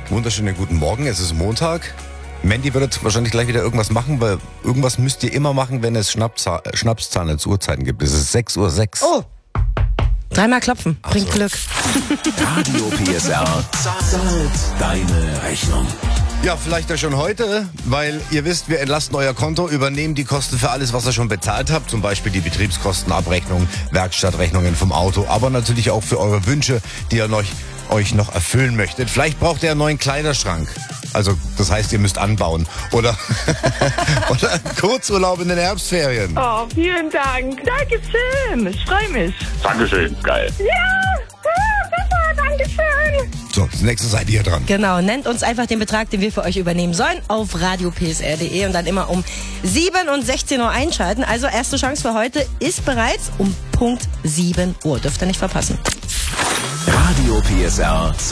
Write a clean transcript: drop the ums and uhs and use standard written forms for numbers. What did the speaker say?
Wunderschönen guten Morgen, es ist Montag. Mandy wird wahrscheinlich gleich wieder irgendwas machen, weil irgendwas müsst ihr immer machen, wenn es Schnapszahlen als Uhrzeiten gibt. Es ist 6:06 Uhr. Oh, dreimal klopfen, bringt Glück. Radio PSR zahlt deine Rechnung. Ja, vielleicht ja schon heute, weil ihr wisst, wir entlasten euer Konto, übernehmen die Kosten für alles, was ihr schon bezahlt habt, zum Beispiel die Betriebskostenabrechnung, Werkstattrechnungen vom Auto, aber natürlich auch für eure Wünsche, die ihr euch noch erfüllen möchtet. Vielleicht braucht ihr einen neuen Kleiderschrank. Also, das heißt, ihr müsst anbauen. Oder Kurzurlaub in den Herbstferien. Oh, vielen Dank. Dankeschön. Ich freue mich. Dankeschön, geil. Ja, super, Dankeschön. So, das nächste seid ihr dran. Genau, nennt uns einfach den Betrag, den wir für euch übernehmen sollen, auf radiopsr.de und dann immer um 7 und 16 Uhr einschalten. Also erste Chance für heute ist bereits um Punkt 7 Uhr. Dürft ihr nicht verpassen. Radio PSR